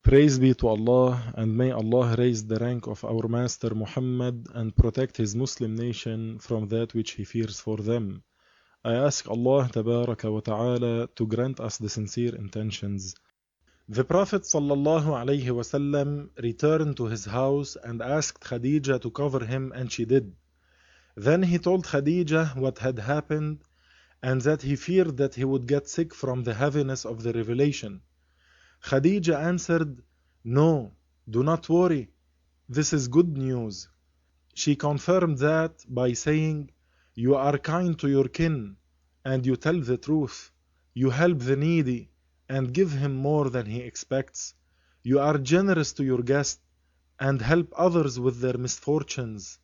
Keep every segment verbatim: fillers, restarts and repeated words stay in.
Praise be to Allah, and may Allah raise the rank of our Master Muhammad and protect his Muslim nation from that which he fears for them. I ask Allah Tabaraka wa Ta'ala to grant us the sincere intentions. The Prophet Sallallahu Alaihi Wasallam returned to his house and asked Khadija to cover him, and she did. Then he told Khadija what had happened and that he feared that he would get sick from the heaviness of the revelation. Khadija answered, "No, do not worry. This is good news." She confirmed that by saying, "You are kind to your kin, and you tell the truth. You help the needy, and give him more than he expects. You are generous to your guest, and help others with their misfortunes."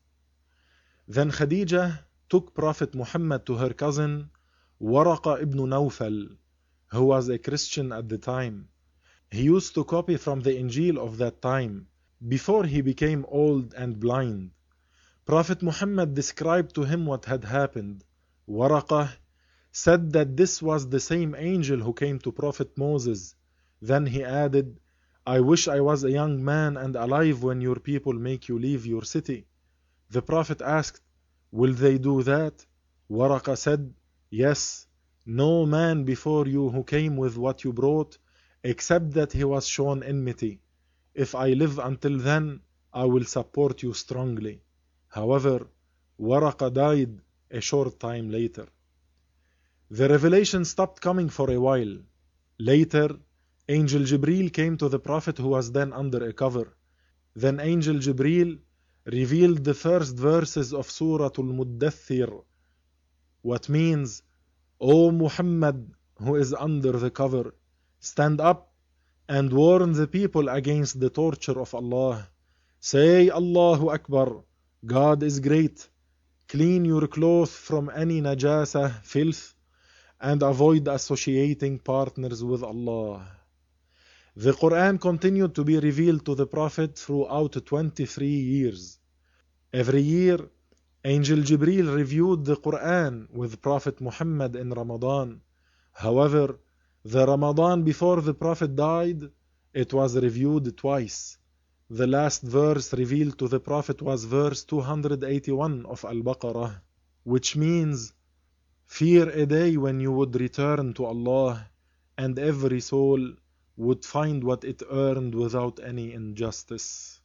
Then Khadija took Prophet Muhammad to her cousin, Waraqa ibn Nawfal, who was a Christian at the time. He used to copy from the Injil of that time, before he became old and blind. Prophet Muhammad described to him what had happened. Waraqah said that this was the same angel who came to Prophet Moses. Then he added, "I wish I was a young man and alive when your people make you leave your city." The Prophet asked, "Will they do that?" Waraqah said, "Yes, no man before you who came with what you brought, except that he was shown enmity. If I live until then, I will support you strongly." However, Waraqah died a short time later. The revelation stopped coming for a while. Later, Angel Jibreel came to the Prophet who was then under a cover. Then Angel Jibreel revealed the first verses of Surah Al-Muddathir, what means, "O Muhammad, who is under the cover, stand up and warn the people against the torture of Allah. Say Allahu Akbar, God is great. Clean your clothes from any najasa, filth, and avoid associating partners with Allah." The Quran continued to be revealed to the Prophet throughout twenty-three years. Every year, Angel Jibreel reviewed the Quran with Prophet Muhammad in Ramadan. However, the Ramadan before the Prophet died, it was reviewed twice. The last verse revealed to the Prophet was verse two hundred eighty-one of Al-Baqarah, which means, "Fear a day when you would return to Allah, and every soul would find what it earned without any injustice."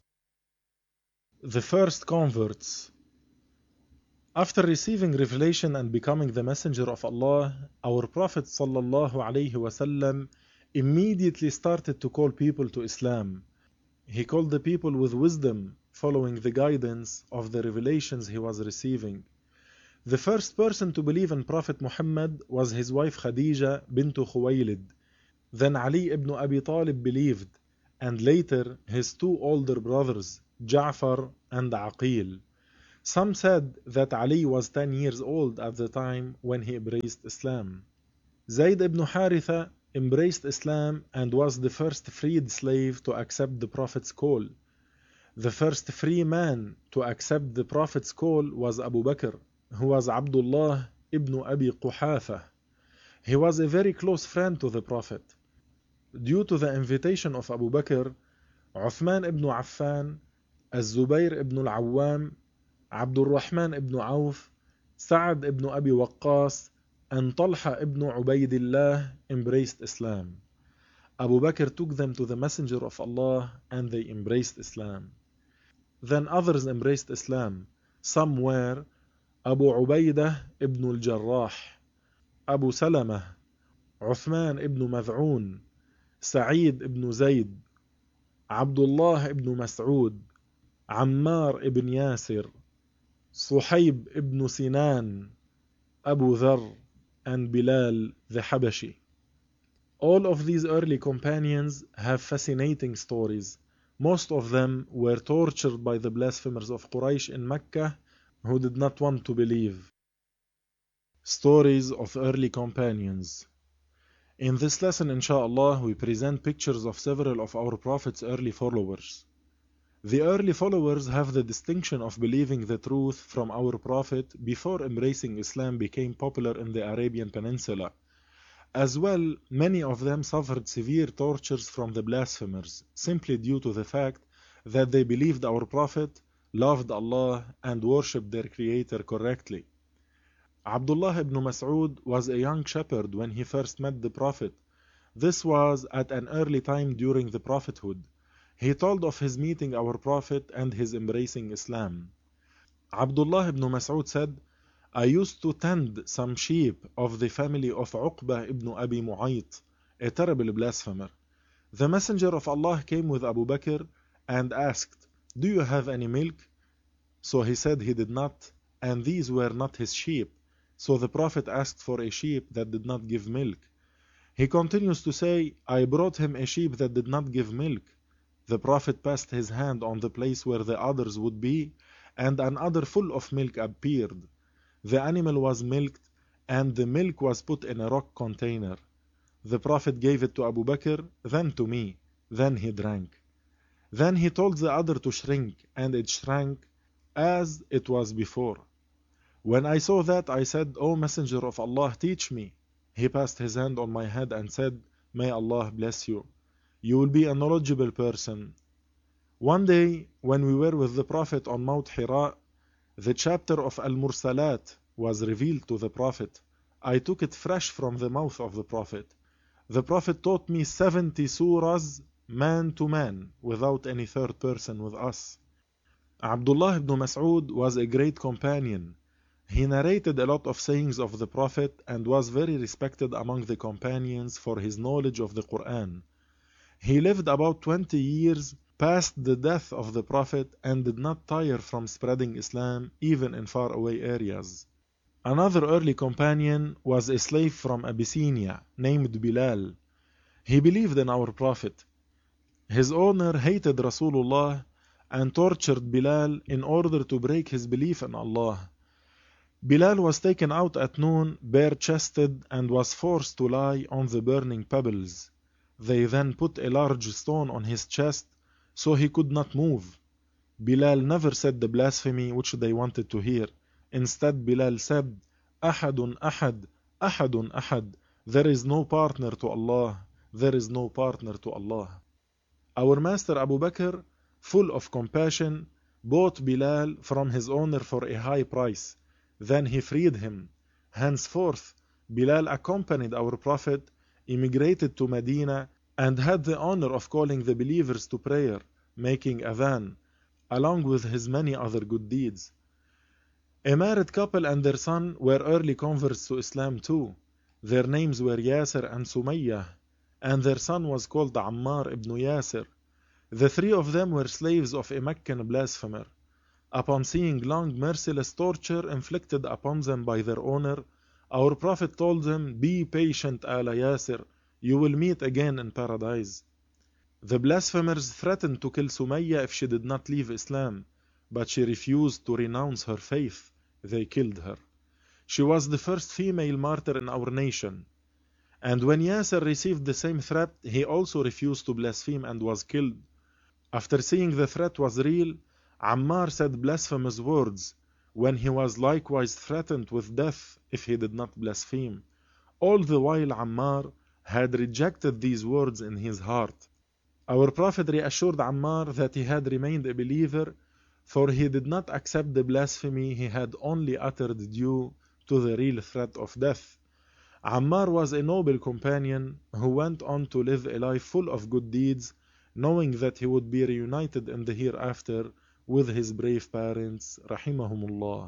The first converts. After receiving revelation and becoming the messenger of Allah, our Prophet Sallallahu Alaihi Wasallam immediately started to call people to Islam. He called the people with wisdom, following the guidance of the revelations he was receiving. The first person to believe in Prophet Muhammad was his wife Khadija bint Khuwaylid. Then Ali ibn Abi Talib believed, and later his two older brothers, Ja'far and Aqil. Some said that Ali was ten years old at the time when he embraced Islam. Zayd ibn Haritha embraced Islam and was the first freed slave to accept the Prophet's call. The first free man to accept the Prophet's call was Abu Bakr, who was Abdullah ibn Abi Quhafa. He was a very close friend to the Prophet. Due to the invitation of Abu Bakr, Uthman ibn Affan, Az-Zubayr ibn al-Awwam, Abdul Rahman ibn Auf, Sa'ad ibn Abi Waqqas, and Talha ibn Ubaidillah embraced Islam. Abu Bakr took them to the Messenger of Allah and they embraced Islam. Then others embraced Islam. Some were Abu Ubaidah ibn al-Jarrah, Abu Salamah, Uthman ibn Mad'un, Sa'id ibn Zayd, Abdullah ibn Mas'ud, Ammar ibn Yasir, Suhayb ibn Sinan, Abu Dharr, and Bilal the Habashi. All of these early companions have fascinating stories. Most of them were tortured by the blasphemers of Quraysh in Mecca who did not want to believe. Stories of early companions. In this lesson, inshallah, we present pictures of several of our Prophet's early followers. The early followers have the distinction of believing the truth from our Prophet before embracing Islam became popular in the Arabian Peninsula. As well, many of them suffered severe tortures from the blasphemers, simply due to the fact that they believed our Prophet, loved Allah, and worshipped their Creator correctly. Abdullah ibn Mas'ud was a young shepherd when he first met the Prophet. This was at an early time during the prophethood. He told of his meeting our Prophet and his embracing Islam. Abdullah ibn Mas'ud said, I used to tend some sheep of the family of Uqbah ibn Abi Mu'ayt, a terrible blasphemer. The Messenger of Allah came with Abu Bakr and asked, Do you have any milk? So he said he did not, and these were not his sheep. So the Prophet asked for a sheep that did not give milk. He continues to say, I brought him a sheep that did not give milk. The Prophet passed his hand on the place where the others would be, and an udder full of milk appeared. The animal was milked, and the milk was put in a rock container. The Prophet gave it to Abu Bakr, then to me. Then he drank. Then he told the udder to shrink, and it shrank as it was before. When I saw that, I said, O Messenger of Allah, teach me. He passed his hand on my head and said, May Allah bless you. You will be a knowledgeable person. One day, when we were with the Prophet on Mount Hira, the chapter of Al-Mursalat was revealed to the Prophet. I took it fresh from the mouth of the Prophet. The Prophet taught me seventy surahs, man to man, without any third person with us. Abdullah ibn Mas'ud was a great companion. He narrated a lot of sayings of the Prophet and was very respected among the companions for his knowledge of the Quran. He lived about twenty years past the death of the Prophet and did not tire from spreading Islam even in faraway areas. Another early companion was a slave from Abyssinia named Bilal. He believed in our Prophet. His owner hated Rasulullah and tortured Bilal in order to break his belief in Allah. Bilal was taken out at noon bare-chested and was forced to lie on the burning pebbles. They then put a large stone on his chest so he could not move. Bilal never said the blasphemy which they wanted to hear. Instead, Bilal said, Ahadun Ahad, Ahadun Ahad. There is no partner to Allah. There is no partner to Allah. Our master Abu Bakr, full of compassion, bought Bilal from his owner for a high price. Then he freed him. Henceforth, Bilal accompanied our Prophet, immigrated to Medina, and had the honor of calling the believers to prayer, making adhan, along with his many other good deeds. A married couple and their son were early converts to Islam too. Their names were Yasir and Sumayyah, and their son was called Ammar ibn Yasir. The three of them were slaves of a Meccan blasphemer. Upon seeing long merciless torture inflicted upon them by their owner, our Prophet told them, Be patient, Ala Yasir, you will meet again in paradise. The blasphemers threatened to kill Sumayyah if she did not leave Islam, but she refused to renounce her faith. They killed her. She was the first female martyr in our nation. And when Yasir received the same threat, he also refused to blaspheme and was killed. After seeing the threat was real, Ammar said blasphemous words when he was likewise threatened with death if he did not blaspheme. All the while Ammar had rejected these words in his heart. Our Prophet reassured Ammar that he had remained a believer, for he did not accept the blasphemy he had only uttered due to the real threat of death. Ammar was a noble companion who went on to live a life full of good deeds, knowing that he would be reunited in the hereafter with his brave parents, rahimahumullah.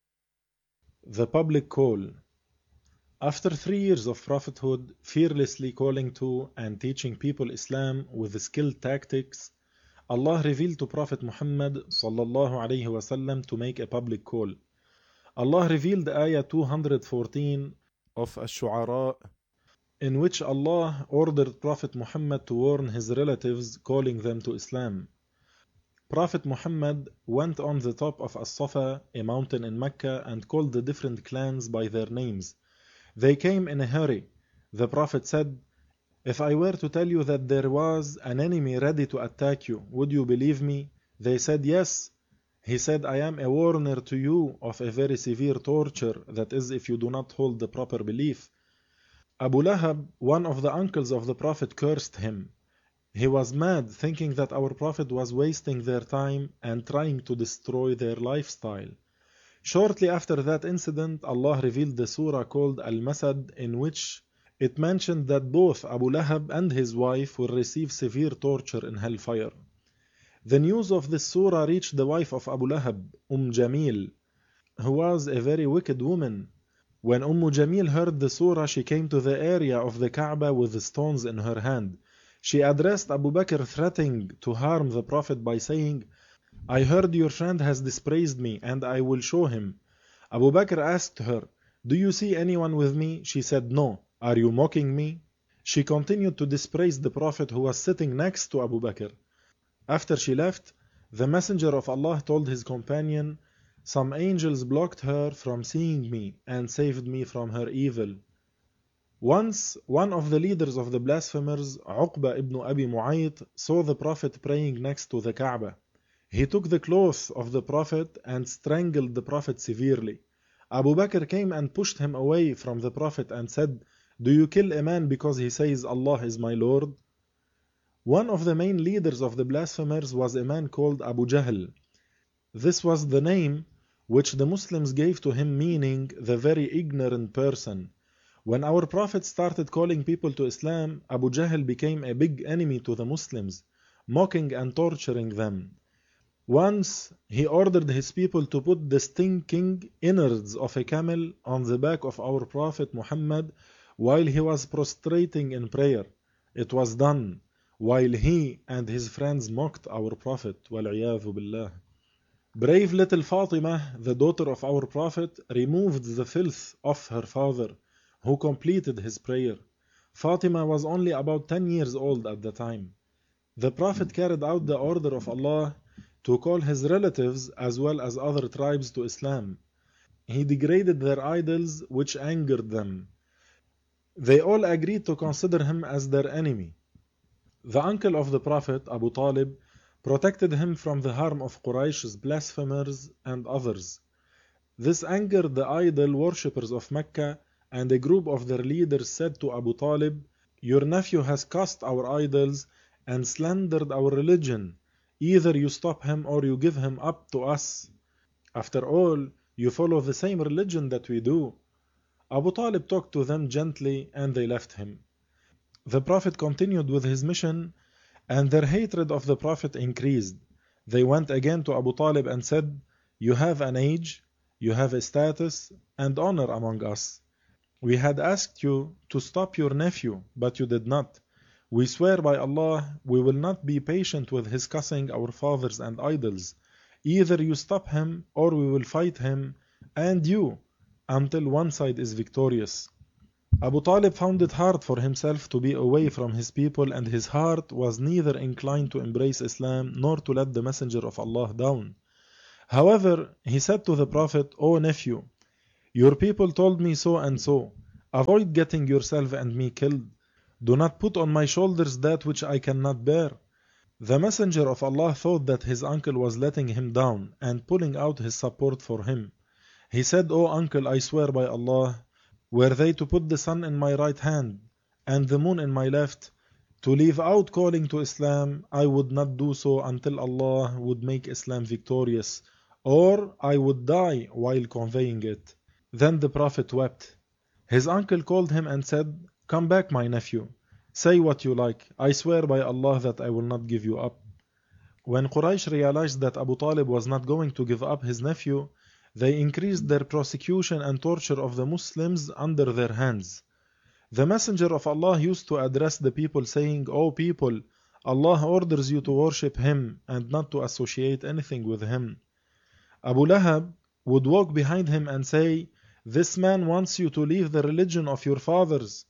The public call. After three years of prophethood, fearlessly calling to and teaching people Islam with skilled tactics, Allah revealed to Prophet Muhammad sallallahu alayhi wasallam to make a public call. Allah revealed Ayah two hundred fourteen of Ash-Shu'ara, in which Allah ordered Prophet Muhammad to warn his relatives, calling them to Islam. Prophet Muhammad went on the top of As-Safa, a mountain in Mecca, and called the different clans by their names. They came in a hurry. The Prophet said, If I were to tell you that there was an enemy ready to attack you, would you believe me? They said, Yes. He said, I am a warner to you of a very severe torture, that is, if you do not hold the proper belief. Abu Lahab, one of the uncles of the Prophet, cursed him. He was mad, thinking that our Prophet was wasting their time and trying to destroy their lifestyle. Shortly after that incident, Allah revealed the surah called Al-Masad, in which it mentioned that both Abu Lahab and his wife will receive severe torture in hellfire. The news of this surah reached the wife of Abu Lahab, Umm Jamil, who was a very wicked woman. When Umm Jamil heard the surah, she came to the area of the Kaaba with the stones in her hand. She addressed Abu Bakr, threatening to harm the Prophet by saying, "I heard your friend has dispraised me, and I will show him." Abu Bakr asked her, "Do you see anyone with me?" She said, "No. Are you mocking me?" She continued to dispraise the Prophet, who was sitting next to Abu Bakr. After she left, the Messenger of Allah told his companion, "Some angels blocked her from seeing me and saved me from her evil." Once, one of the leaders of the blasphemers, Uqba ibn Abi Mu'ayt, saw the Prophet praying next to the Kaaba. He took the clothes of the Prophet and strangled the Prophet severely. Abu Bakr came and pushed him away from the Prophet and said, "Do you kill a man because he says Allah is my Lord?" One of the main leaders of the blasphemers was a man called Abu Jahl. This was the name which the Muslims gave to him, meaning the very ignorant person. When our Prophet started calling people to Islam, Abu Jahl became a big enemy to the Muslims, mocking and torturing them. Once, he ordered his people to put the stinking innards of a camel on the back of our Prophet Muhammad while he was prostrating in prayer. It was done while he and his friends mocked our Prophet. وَالْعِيَاذُ بِاللَّهِ. Brave little Fatima, the daughter of our Prophet, removed the filth of her father, who completed his prayer. Fatima was only about ten years old at the time. The Prophet carried out the order of Allah to call his relatives as well as other tribes to Islam. He degraded their idols, which angered them. They all agreed to consider him as their enemy. The uncle of the Prophet, Abu Talib, protected him from the harm of Quraysh's blasphemers and others. This angered the idol worshippers of Mecca, and a group of their leaders said to Abu Talib, "Your nephew has cursed our idols and slandered our religion. Either you stop him or you give him up to us. After all, you follow the same religion that we do." Abu Talib talked to them gently and they left him. The Prophet continued with his mission, and their hatred of the Prophet increased. They went again to Abu Talib and said, "You have an age, you have a status and honor among us. We had asked you to stop your nephew, but you did not. We swear by Allah, we will not be patient with his cussing our fathers and idols. Either you stop him or we will fight him and you until one side is victorious." Abu Talib found it hard for himself to be away from his people, and his heart was neither inclined to embrace Islam nor to let the Messenger of Allah down. However, he said to the Prophet, "O nephew, your people told me so and so. Avoid getting yourself and me killed. Do not put on my shoulders that which I cannot bear." The Messenger of Allah thought that his uncle was letting him down and pulling out his support for him. He said, "O uncle, I swear by Allah, were they to put the sun in my right hand and the moon in my left, to leave out calling to Islam, I would not do so until Allah would make Islam victorious, or I would die while conveying it." Then the Prophet wept. His uncle called him and said, "Come back, my nephew. Say what you like. I swear by Allah that I will not give you up." When Quraysh realized that Abu Talib was not going to give up his nephew, they increased their persecution and torture of the Muslims under their hands. The Messenger of Allah used to address the people saying, "O people, Allah orders you to worship Him and not to associate anything with Him." Abu Lahab would walk behind him and say, "This man wants you to leave the religion of your fathers."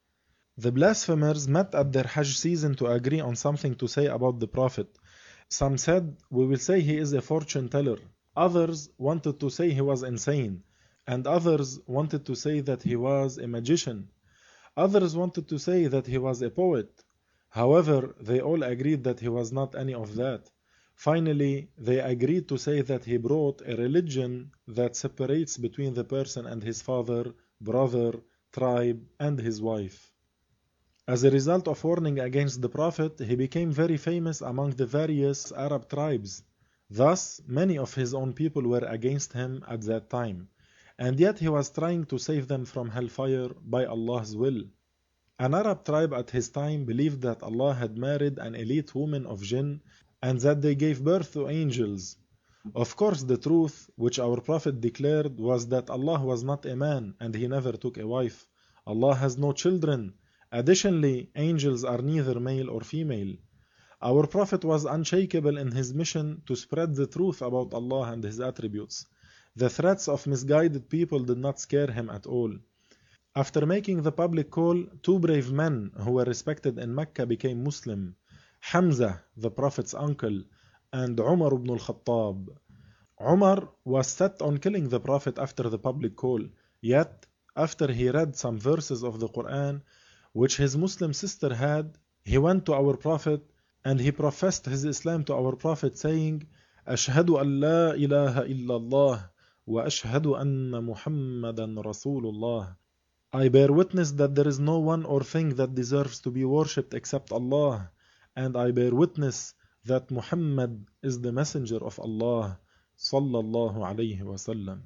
The blasphemers met at their Hajj season to agree on something to say about the Prophet. Some said, "We will say he is a fortune teller." Others wanted to say he was insane, and others wanted to say that he was a magician. Others wanted to say that he was a poet. However, they all agreed that he was not any of that. Finally, they agreed to say that he brought a religion that separates between the person and his father, brother, tribe, and his wife. As a result of warning against the Prophet, he became very famous among the various Arab tribes. Thus, many of his own people were against him at that time, and yet he was trying to save them from hellfire by Allah's will. An Arab tribe at his time believed that Allah had married an elite woman of jinn and that they gave birth to angels. Of course, the truth which our Prophet declared was that Allah was not a man and he never took a wife. Allah has no children. Additionally, angels are neither male or female. Our Prophet was unshakable in his mission to spread the truth about Allah and His attributes. The threats of misguided people did not scare him at all. After making the public call, two brave men who were respected in Mecca became Muslim: Hamza, the Prophet's uncle, and Umar ibn al-Khattab. Umar was set on killing the Prophet after the public call, yet after he read some verses of the Quran which his Muslim sister had, he went to our Prophet and he professed his Islam to our Prophet, saying, Ashhadu an la ilaha illallah wa ashhadu anna Muhammadan Rasulullah. I bear witness that there is no one or thing that deserves to be worshipped except Allah, and I bear witness that Muhammad is the messenger of Allah, sallallahu alayhi wa sallam.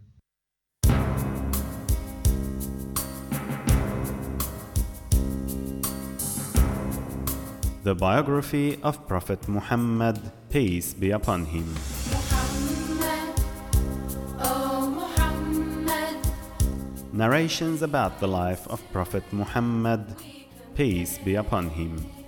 The biography of Prophet Muhammad, peace be upon him. Muhammad, oh Muhammad. Narrations about the life of Prophet Muhammad, peace be upon him.